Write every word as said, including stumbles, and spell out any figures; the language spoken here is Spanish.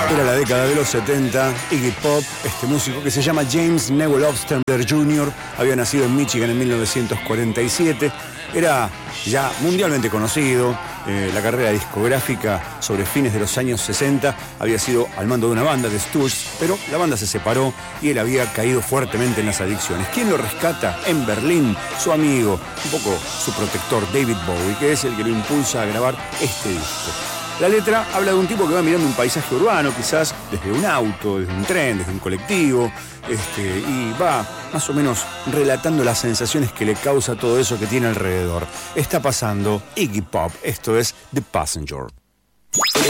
Era la década de los setenta, Iggy Pop, este músico que se llama James Newell Ostrander junior, había nacido en Michigan en mil novecientos cuarenta y siete, era ya mundialmente conocido, eh, la carrera discográfica sobre fines de los años sesenta había sido al mando de una banda, de Stooges, pero la banda se separó y él había caído fuertemente en las adicciones. ¿Quién lo rescata? En Berlín, su amigo, un poco su protector, David Bowie, que es el que lo impulsa a grabar este disco. La letra habla de un tipo que va mirando un paisaje urbano, quizás desde un auto, desde un tren, desde un colectivo, este, y va más o menos relatando las sensaciones que le causa todo eso que tiene alrededor. Está pasando Iggy Pop, esto es The Passenger.